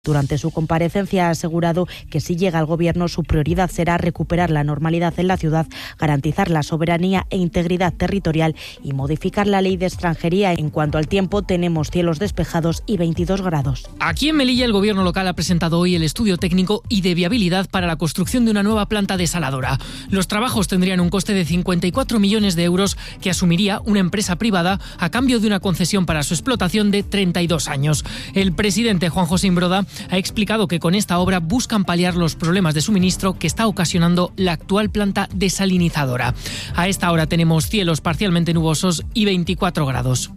Durante su comparecencia ha asegurado que si llega al Gobierno su prioridad será recuperar la normalidad en la ciudad, garantizar la soberanía e integridad territorial y modificar la ley de extranjería. En cuanto al tiempo, tenemos cielos despejados y 22 grados. Aquí en Melilla el Gobierno local ha presentado hoy el estudio técnico y de viabilidad para la construcción de una nueva planta desaladora. Los trabajos tendrían un coste de 54 millones de euros que asumiría una empresa privada a cambio de una concesión para su explotación de 32 años. El presidente Juan José Imbroda ha explicado que con esta obra buscan paliar los problemas de suministro que está ocasionando la actual planta desalinizadora. A esta hora tenemos cielos parcialmente nubosos y 24 grados.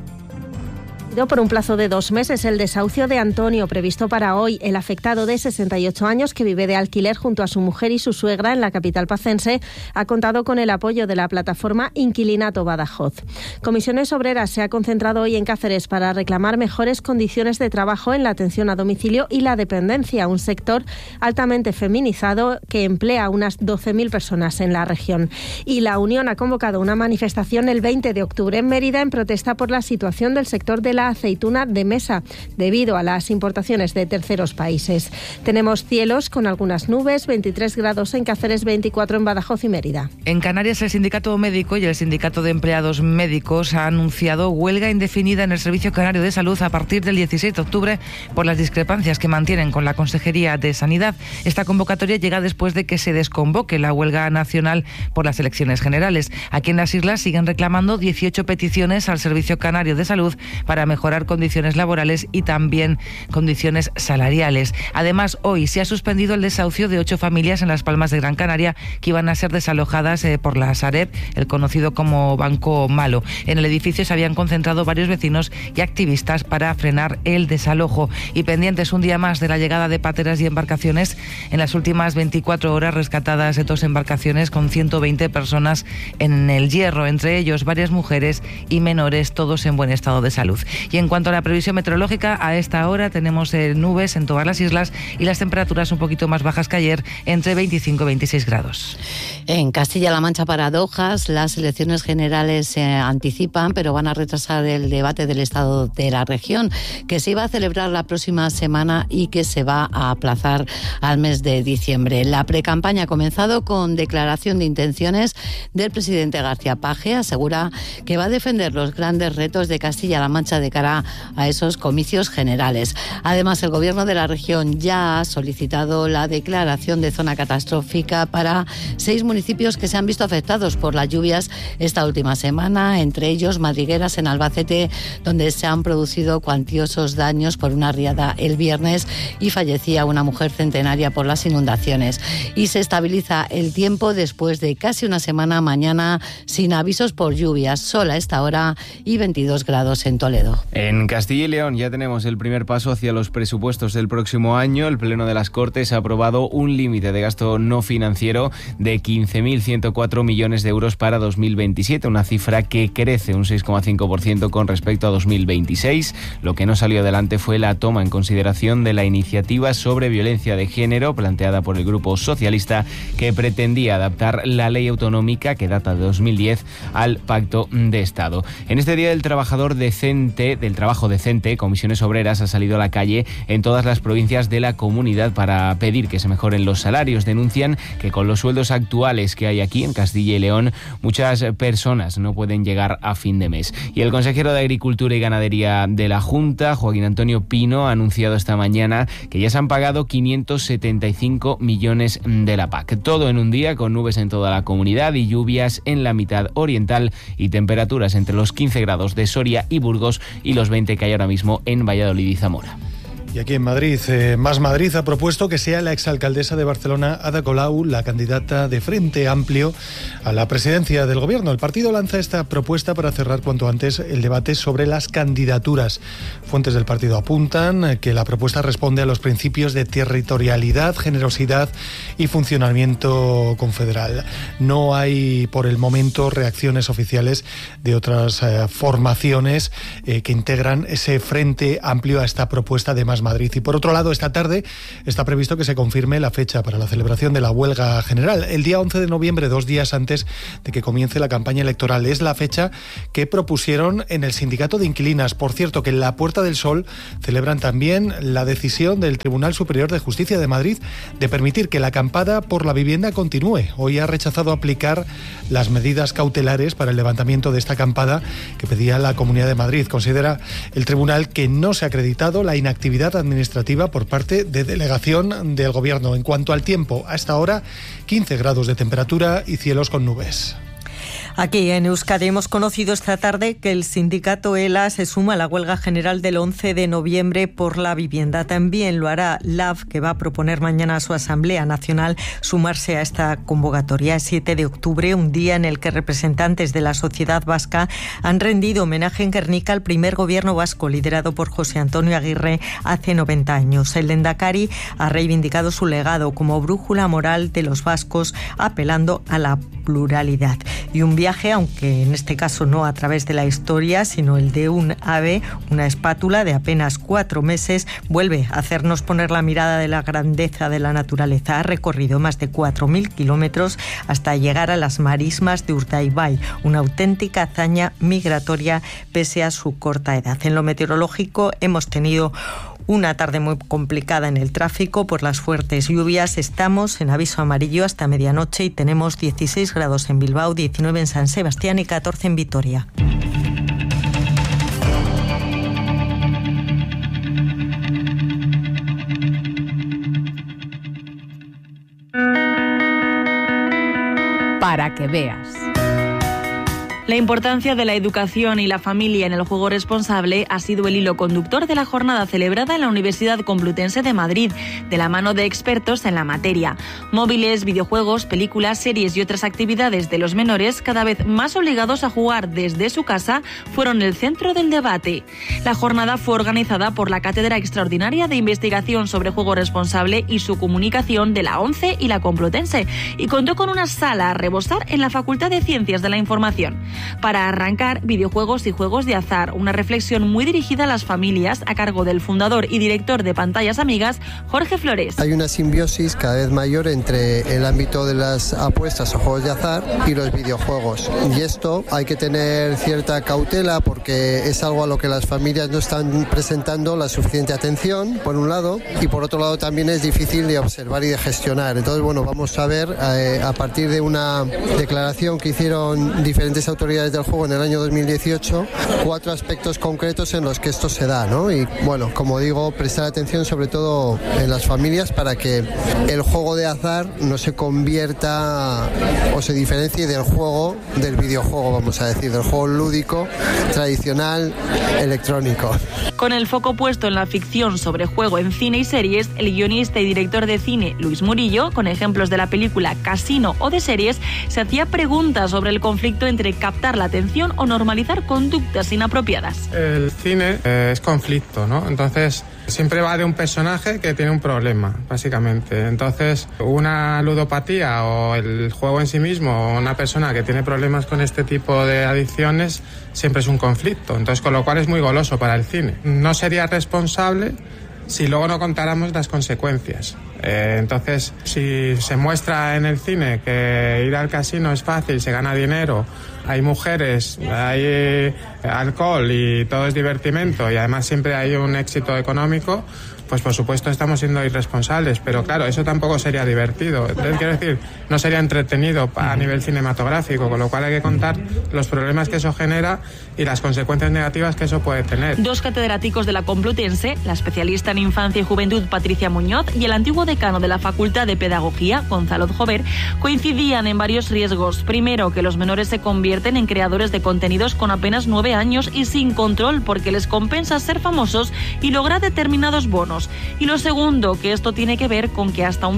Por un plazo de 2 meses el desahucio de Antonio, previsto para hoy. El afectado de 68 años, que vive de alquiler junto a su mujer y su suegra en la capital pacense, ha contado con el apoyo de la plataforma Inquilinato Badajoz. Comisiones Obreras se ha concentrado hoy en Cáceres para reclamar mejores condiciones de trabajo en la atención a domicilio y la dependencia, un sector altamente feminizado que emplea unas 12.000 personas en la región. Y la Unión ha convocado una manifestación el 20 de octubre en Mérida en protesta por la situación del sector de la aceituna de mesa debido a las importaciones de terceros países. Tenemos cielos con algunas nubes, 23 grados en Cáceres, 24 en Badajoz y Mérida. En Canarias, el Sindicato Médico y el Sindicato de Empleados Médicos han anunciado huelga indefinida en el Servicio Canario de Salud a partir del 16 de octubre por las discrepancias que mantienen con la Consejería de Sanidad. Esta convocatoria llega después de que se desconvoque la huelga nacional por las elecciones generales. Aquí en las islas siguen reclamando 18 peticiones al Servicio Canario de Salud para mejorar condiciones laborales y también condiciones salariales. Además, hoy se ha suspendido el desahucio de 8 familias en Las Palmas de Gran Canaria que iban a ser desalojadas por la Sareb, el conocido como Banco Malo. En el edificio se habían concentrado varios vecinos y activistas para frenar el desalojo. Y pendientes un día más de la llegada de pateras y embarcaciones, en las últimas 24 horas rescatadas 2 embarcaciones con 120 personas en el Hierro, entre ellos varias mujeres y menores, todos en buen estado de salud. Y en cuanto a la previsión meteorológica, a esta hora tenemos nubes en todas las islas y las temperaturas un poquito más bajas que ayer, entre 25 y 26 grados. En Castilla-La Mancha, paradojas, las elecciones generales se anticipan, pero van a retrasar el debate del estado de la región, que se iba a celebrar la próxima semana y que se va a aplazar al mes de diciembre. La precampaña ha comenzado con declaración de intenciones del presidente García Paje. Asegura que va a defender los grandes retos de Castilla-La Mancha de cara a esos comicios generales. Además, el gobierno de la región ya ha solicitado la declaración de zona catastrófica para 6 municipios que se han visto afectados por las lluvias esta última semana, entre ellos Madrigueras en Albacete, donde se han producido cuantiosos daños por una riada el viernes y fallecía una mujer centenaria por las inundaciones. Y se estabiliza el tiempo después de casi una semana mañana sin avisos por lluvias, sol a esta hora y 22 grados en Toledo. En Castilla y León ya tenemos el primer paso hacia los presupuestos del próximo año. El Pleno de las Cortes ha aprobado un límite de gasto no financiero de 15.104 millones de euros para 2027, una cifra que crece un 6,5% con respecto a 2026. Lo que no salió adelante fue la toma en consideración de la iniciativa sobre violencia de género planteada por el Grupo Socialista, que pretendía adaptar la ley autonómica que data de 2010 al Pacto de Estado. En este Día del Trabajador del Trabajo Decente, Comisiones Obreras ha salido a la calle en todas las provincias de la comunidad para pedir que se mejoren los salarios. Denuncian que con los sueldos actuales que hay aquí en Castilla y León, muchas personas no pueden llegar a fin de mes. Y el consejero de Agricultura y Ganadería de la Junta, Joaquín Antonio Pino, ha anunciado esta mañana que ya se han pagado 575 millones de la PAC. Todo en un día con nubes en toda la comunidad y lluvias en la mitad oriental y temperaturas entre los 15 grados de Soria y Burgos y los 20 que hay ahora mismo en Valladolid y Zamora. Y aquí en Madrid, Más Madrid ha propuesto que sea la exalcaldesa de Barcelona, Ada Colau, la candidata de Frente Amplio a la presidencia del Gobierno. El partido lanza esta propuesta para cerrar cuanto antes el debate sobre las candidaturas. Fuentes del partido apuntan que la propuesta responde a los principios de territorialidad, generosidad y funcionamiento confederal. No hay, por el momento, reacciones oficiales de otras formaciones que integran ese Frente Amplio a esta propuesta de Más Madrid. Y por otro lado, esta tarde está previsto que se confirme la fecha para la celebración de la huelga general, el día 11 de noviembre, 2 días antes de que comience la campaña electoral. Es la fecha que propusieron en el sindicato de inquilinas. Por cierto, que en la Puerta del Sol celebran también la decisión del Tribunal Superior de Justicia de Madrid de permitir que la acampada por la vivienda continúe. Hoy ha rechazado aplicar las medidas cautelares para el levantamiento de esta acampada que pedía la Comunidad de Madrid. Considera el tribunal que no se ha acreditado la inactividad administrativa por parte de delegación del Gobierno. En cuanto al tiempo, hasta ahora 15 grados de temperatura y cielos con nubes. Aquí en Euskadi hemos conocido esta tarde que el sindicato ELA se suma a la huelga general del 11 de noviembre por la vivienda. También lo hará LAV, que va a proponer mañana a su Asamblea Nacional sumarse a esta convocatoria. El 7 de octubre, un día en el que representantes de la sociedad vasca han rendido homenaje en Gernika al primer gobierno vasco liderado por José Antonio Aguirre hace 90 años. El Lehendakari ha reivindicado su legado como brújula moral de los vascos, apelando a la pluralidad. Y un viaje, aunque en este caso no a través de la historia, sino el de un ave, una espátula de apenas 4 meses, vuelve a hacernos poner la mirada de la grandeza de la naturaleza. Ha recorrido más de 4.000 kilómetros hasta llegar a las marismas de Urdaibai, una auténtica hazaña migratoria pese a su corta edad. En lo meteorológico hemos tenido una tarde muy complicada en el tráfico por las fuertes lluvias. Estamos en aviso amarillo hasta medianoche y tenemos 16 grados en Bilbao, 19 en San Sebastián y 14 en Vitoria. Para que veas. La importancia de la educación y la familia en el juego responsable ha sido el hilo conductor de la jornada celebrada en la Universidad Complutense de Madrid, de la mano de expertos en la materia. Móviles, videojuegos, películas, series y otras actividades de los menores, cada vez más obligados a jugar desde su casa, fueron el centro del debate. La jornada fue organizada por la Cátedra Extraordinaria de Investigación sobre Juego Responsable y su Comunicación de la ONCE y la Complutense, y contó con una sala a rebosar en la Facultad de Ciencias de la Información. Para arrancar, videojuegos y juegos de azar, una reflexión muy dirigida a las familias a cargo del fundador y director de Pantallas Amigas, Jorge Flores. Hay una simbiosis cada vez mayor entre el ámbito de las apuestas o juegos de azar y los videojuegos. Y esto hay que tener cierta cautela porque es algo a lo que las familias no están presentando la suficiente atención, por un lado, y por otro lado también es difícil de observar y de gestionar. Entonces, bueno, vamos a ver a partir de una declaración que hicieron diferentes autoridades del juego en el año 2018, 4 aspectos concretos en los que esto se da, ¿no? Y bueno, como digo, prestar atención sobre todo en las familias para que el juego de azar no se convierta o se diferencie del juego, del videojuego, vamos a decir, del juego lúdico, tradicional, electrónico. Con el foco puesto en la ficción sobre juego en cine y series, el guionista y director de cine Luis Murillo, con ejemplos de la película Casino o de series, se hacía preguntas sobre el conflicto entre captar la atención o normalizar conductas inapropiadas. El cine es conflicto, ¿no? Entonces siempre va de un personaje que tiene un problema, básicamente. Entonces, una ludopatía o el juego en sí mismo, o una persona que tiene problemas con este tipo de adicciones, siempre es un conflicto. Entonces, con lo cual es muy goloso para el cine. No sería responsable si luego no contáramos las consecuencias. Entonces, si se muestra en el cine que ir al casino es fácil, se gana dinero, hay mujeres, hay alcohol y todo es divertimento y además siempre hay un éxito económico, pues por supuesto estamos siendo irresponsables, pero claro, eso tampoco sería divertido. Quiero decir, no sería entretenido a nivel cinematográfico, con lo cual hay que contar los problemas que eso genera y las consecuencias negativas que eso puede tener. 2 catedráticos de la Complutense, la especialista en infancia y juventud Patricia Muñoz y el antiguo decano de la Facultad de Pedagogía, Gonzalo Jover, coincidían en varios riesgos. Primero, que los menores se convierten en creadores de contenidos con apenas 9 años y sin control porque les compensa ser famosos y lograr determinados bonos. Y lo segundo, que esto tiene que ver con que hasta un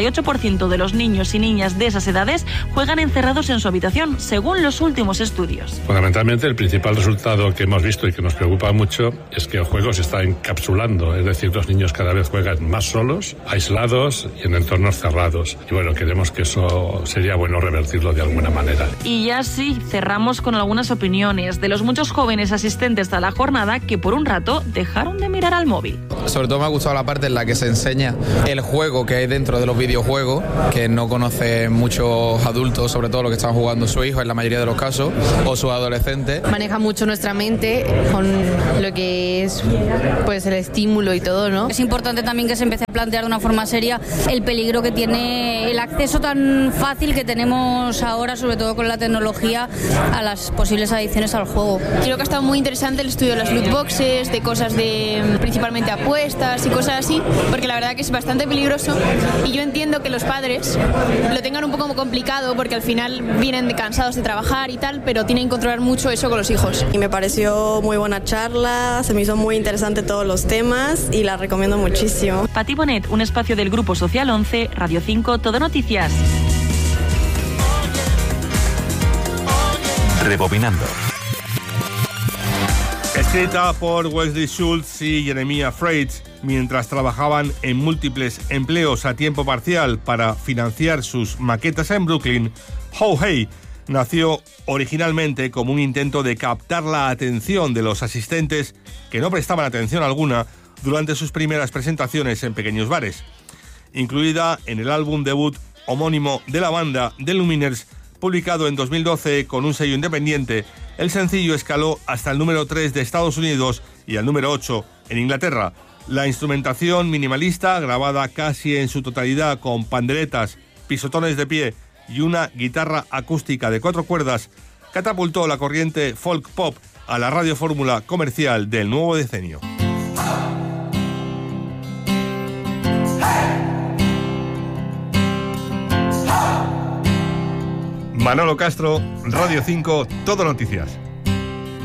58% de los niños y niñas de esas edades juegan encerrados en su habitación, según los últimos estudios. Fundamentalmente, el principal resultado que hemos visto y que nos preocupa mucho es que el juego se está encapsulando, es decir, decir, los niños cada vez juegan más solos, aislados y en entornos cerrados. Y bueno, queremos que eso sería bueno revertirlo de alguna manera. Y ya sí, cerramos con algunas opiniones de los muchos jóvenes asistentes a la jornada que por un rato dejaron de mirar al móvil. Sobre todo me ha gustado la parte en la que se enseña el juego que hay dentro de los videojuegos, que no conocen muchos adultos, sobre todo lo que están jugando su hijo en la mayoría de los casos, o su adolescente. Maneja mucho nuestra mente con lo que es pues el estímulo y todo, ¿no? Es importante también que se empiece a plantear de una forma seria el peligro que tiene el acceso tan fácil que tenemos ahora, sobre todo con la tecnología, a las posibles adicciones al juego. Creo que ha estado muy interesante el estudio de las loot boxes, de cosas de principalmente apuestas y cosas así, porque la verdad que es bastante peligroso y yo entiendo que los padres lo tengan un poco complicado porque al final vienen cansados de trabajar y tal, pero tienen que controlar mucho eso con los hijos. Y me pareció muy buena charla, se me hizo muy interesante todos los temas y la recomiendo muchísimo. Pati Bonet, un espacio del Grupo Social 11, Radio 5, Todo Noticias. Rebobinando. Escrita por Wesley Schultz y Jeremiah Freitz mientras trabajaban en múltiples empleos a tiempo parcial para financiar sus maquetas en Brooklyn, How Hey nació originalmente como un intento de captar la atención de los asistentes que no prestaban atención alguna durante sus primeras presentaciones en pequeños bares. Incluida en el álbum debut homónimo de la banda, The Lumineers, publicado en 2012 con un sello independiente, el sencillo escaló hasta el número 3 de Estados Unidos y al número 8 en Inglaterra. La instrumentación minimalista, grabada casi en su totalidad con panderetas, pisotones de pie y una guitarra acústica de 4 cuerdas, catapultó la corriente folk pop a la radiofórmula comercial del nuevo decenio. Manolo Castro, Radio 5, Todo Noticias.